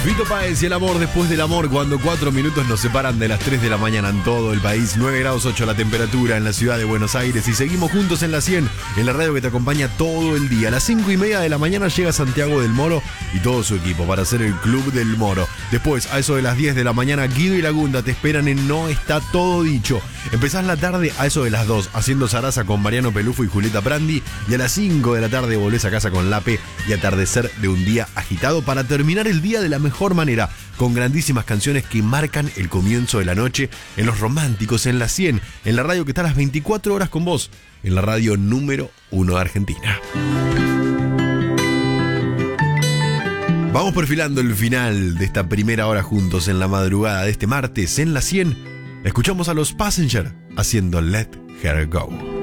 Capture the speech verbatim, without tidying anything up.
Fito Páez y el amor después del amor, cuando cuatro minutos nos separan de las tres de la mañana en todo el país. nueve grados ocho la temperatura en la ciudad de Buenos Aires. Y seguimos juntos en la cien, en la radio que te acompaña todo el día. A las cinco y media de la mañana llega Santiago del Moro y todo su equipo para hacer el Club del Moro. Después, a eso de las diez de la mañana, Guido y Lagunda te esperan en No Está Todo Dicho. Empezás la tarde a eso de las dos, haciendo zaraza con Mariano Pelufo y Julieta Prandi. Y a las cinco de la tarde volvés a casa con Lape y atardecer de un día agitado para terminar el día de la mejor manera, con grandísimas canciones que marcan el comienzo de la noche en Los Románticos, en la cien, en la radio que está a las veinticuatro horas con vos, en la radio número uno de Argentina. Vamos perfilando el final de esta primera hora juntos en la madrugada de este martes en la cien. Escuchamos a los Passenger haciendo Let Her Go.